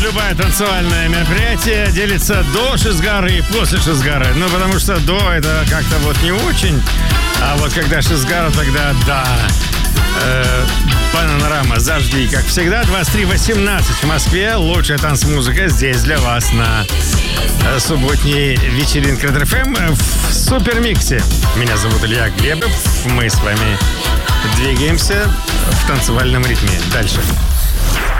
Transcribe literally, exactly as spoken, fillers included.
любое танцевальное мероприятие делится до шизгара и после шизгара. Ну, потому что до это как-то вот не очень. А вот когда шизгара, тогда да. Э, Панорама, зажги. Как всегда, двадцать три восемнадцать в Москве. Лучшая танцмузыка здесь для вас на э, субботней вечеринке Red эф эм в супермиксе. Меня зовут Илья Глебов. Мы с вами двигаемся в танцевальном ритме. Дальше.